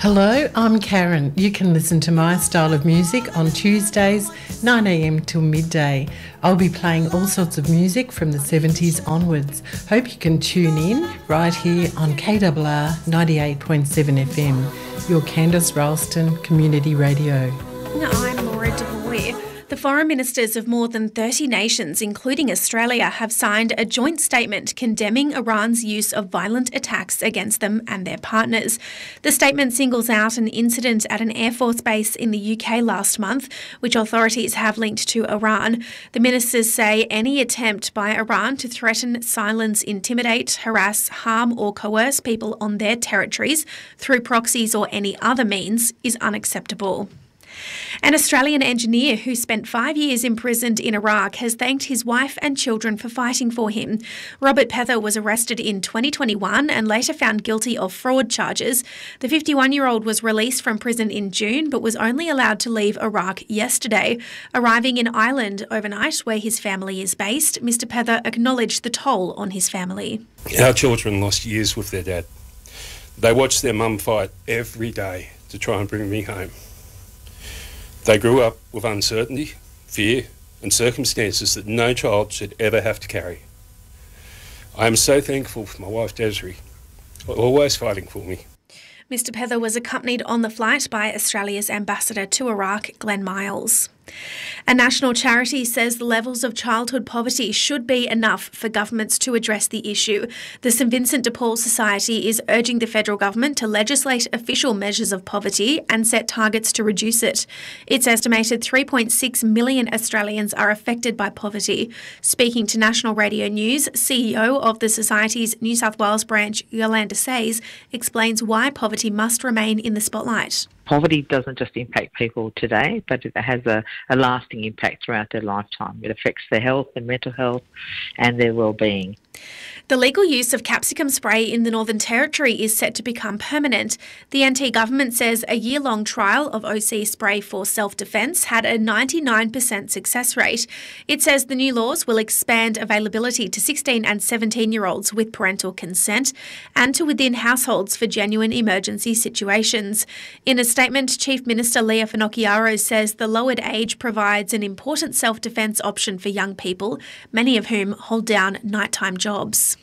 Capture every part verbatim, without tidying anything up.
Hello, I'm Karen. You can listen to my style of music on Tuesdays, nine a m till midday. I'll be playing all sorts of music from the seventies onwards. Hope you can tune in right here on K R R ninety-eight point seven F M, your Candice Ralston Community Radio. I'm Laura DeVoy. The foreign ministers of more than thirty nations, including Australia, have signed a joint statement condemning Iran's use of violent attacks against them and their partners. The statement singles out an incident at an Air Force base in the U K last month, which authorities have linked to Iran. The ministers say any attempt by Iran to threaten, silence, intimidate, harass, harm or coerce people on their territories through proxies or any other means is unacceptable. An Australian engineer who spent five years imprisoned in Iraq has thanked his wife and children for fighting for him. Robert Pether was arrested in twenty twenty-one and later found guilty of fraud charges. The fifty-one-year-old was released from prison in June but was only allowed to leave Iraq yesterday. Arriving in Ireland overnight, where his family is based, Mister Pether acknowledged the toll on his family. Our children lost years with their dad. They watched their mum fight every day to try and bring me home. They grew up with uncertainty, fear and circumstances that no child should ever have to carry. I am so thankful for my wife Desiree, always fighting for me. Mister Pether was accompanied on the flight by Australia's ambassador to Iraq, Glenn Miles. A national charity says the levels of childhood poverty should be enough for governments to address the issue. The St Vincent de Paul Society is urging the federal government to legislate official measures of poverty and set targets to reduce it. It's estimated three point six million Australians are affected by poverty. Speaking to National Radio News, C E O of the Society's New South Wales branch, Yolanda Says, explains why poverty must remain in the spotlight. Poverty doesn't just impact people today, but it has a, a lasting impact throughout their lifetime. It affects their health and mental health and their well-being. The legal use of capsicum spray in the Northern Territory is set to become permanent. The N T government says a year-long trial of O C spray for self-defence had a ninety-nine percent success rate. It says the new laws will expand availability to sixteen and seventeen-year-olds with parental consent and to within households for genuine emergency situations. In a statement, Chief Minister Leah Finocchiaro says the lowered age provides an important self-defence option for young people, many of whom hold down nighttime jobs.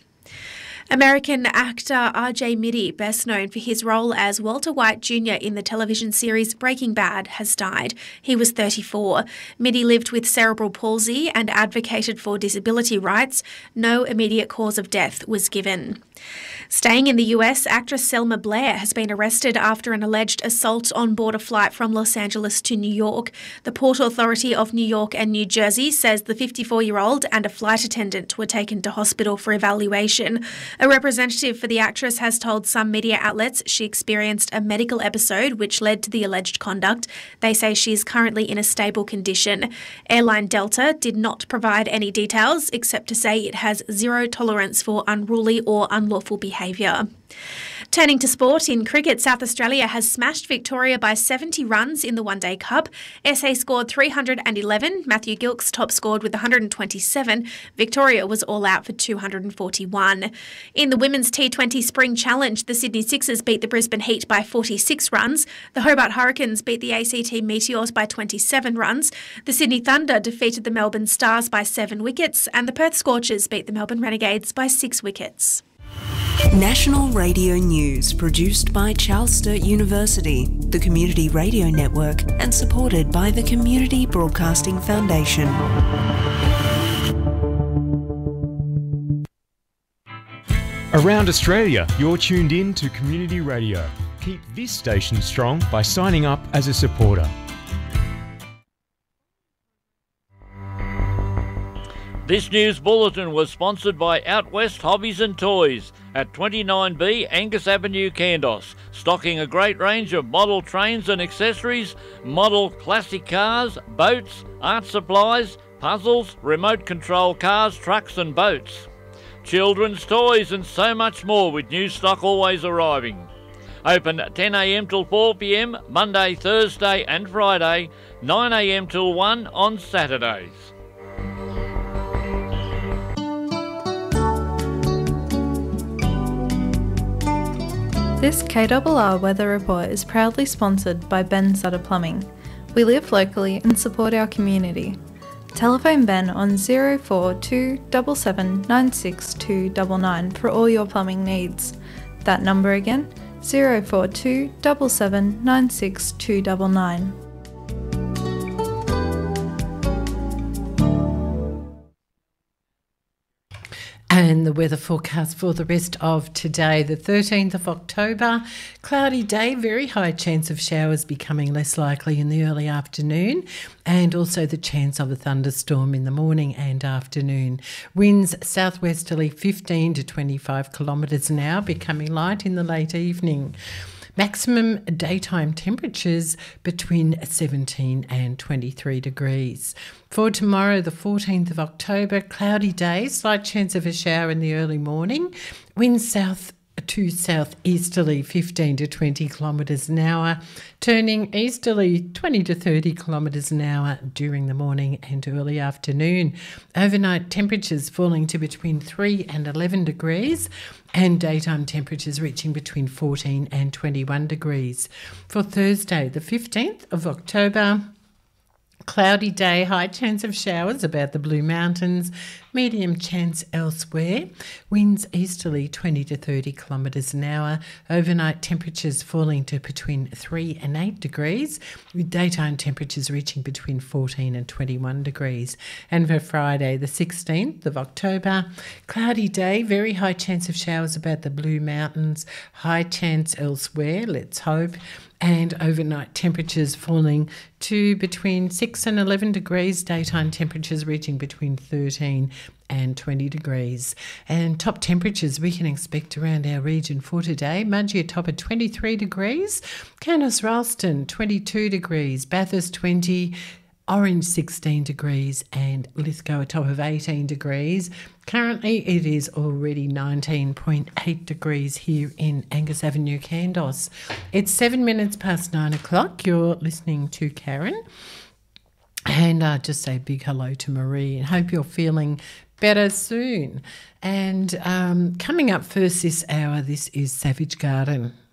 American actor R J Mitte, best known for his role as Walter White Junior in the television series Breaking Bad, has died. He was thirty-four. Mitte lived with cerebral palsy and advocated for disability rights. No immediate cause of death was given. Staying in the U S, actress Selma Blair has been arrested after an alleged assault on board a flight from Los Angeles to New York. The Port Authority of New York and New Jersey says the fifty-four-year-old and a flight attendant were taken to hospital for evaluation. A representative for the actress has told some media outlets she experienced a medical episode which led to the alleged conduct. They say she is currently in a stable condition. Airline Delta did not provide any details except to say it has zero tolerance for unruly or unlawful behaviour. Turning to sport, in cricket, South Australia has smashed Victoria by seventy runs in the One Day Cup. S A scored three hundred eleven, Matthew Gilkes top scored with one hundred twenty-seven. Victoria was all out for two hundred forty-one. In the Women's T twenty Spring Challenge, the Sydney Sixers beat the Brisbane Heat by forty-six runs. The Hobart Hurricanes beat the A C T Meteors by twenty-seven runs. The Sydney Thunder defeated the Melbourne Stars by seven wickets, and the Perth Scorchers beat the Melbourne Renegades by six wickets. National Radio News, produced by Charles Sturt University, the Community Radio Network, and supported by the Community Broadcasting Foundation. Around Australia, you're tuned in to Community Radio. Keep this station strong by signing up as a supporter. This news bulletin was sponsored by Out West Hobbies and Toys at twenty-nine B Angus Avenue, Kandos, stocking a great range of model trains and accessories, model classic cars, boats, art supplies, puzzles, remote control cars, trucks and boats, children's toys and so much more, with new stock always arriving. Open ten a m till four p m Monday, Thursday and Friday, nine a m till one on Saturdays. This K R R Weather Report is proudly sponsored by Ben Sutter Plumbing. We live locally and support our community. Telephone Ben on zero four two seven seven nine six two nine nine for all your plumbing needs. That number again, zero four two seven seven nine six two nine nine. And the weather forecast for the rest of today, the thirteenth of October, cloudy day, very high chance of showers becoming less likely in the early afternoon, and also the chance of a thunderstorm in the morning and afternoon. Winds southwesterly fifteen to twenty-five kilometres an hour, becoming light in the late evening. Maximum daytime temperatures between seventeen and twenty-three degrees. For tomorrow, the fourteenth of October, cloudy day, slight chance of a shower in the early morning. Winds south to southeasterly fifteen to twenty kilometres an hour, turning easterly twenty to thirty kilometres an hour during the morning and early afternoon. Overnight temperatures falling to between three and eleven degrees, and daytime temperatures reaching between fourteen and twenty-one degrees. For Thursday, the fifteenth of October, cloudy day, high chance of showers about the Blue Mountains, medium chance elsewhere. Winds easterly twenty to thirty kilometres an hour. Overnight temperatures falling to between three and eight degrees, with daytime temperatures reaching between fourteen and twenty-one degrees. And for Friday, the sixteenth of October, cloudy day, very high chance of showers about the Blue Mountains, high chance elsewhere, let's hope. And overnight temperatures falling to between six and eleven degrees, daytime temperatures reaching between thirteen and twenty degrees. And top temperatures we can expect around our region for today. Mudgee top at twenty-three degrees, Cairns Ralston twenty-two degrees, Bathurst twenty, Orange sixteen degrees, and Lithgow a top of eighteen degrees. Currently it is already nineteen point eight degrees here in Angus Avenue, Candos. It's seven minutes past nine o'clock. You're listening to Karen. And uh, just say a big hello to Marie and hope you're feeling better soon. And um, coming up first this hour, this is Savage Garden.